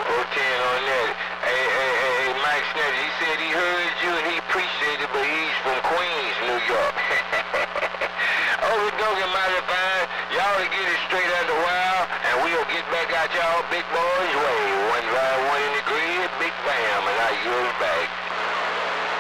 Oh, 10 on that. Hey, Mike Snatcher, he said he heard you and he appreciated it, but he's from Queens, New York. Oh, we're talking mighty fine. Y'all will get it straight after a while, and we'll get back out y'all big boys' way. One by one in the grid, big bam, and I yield back.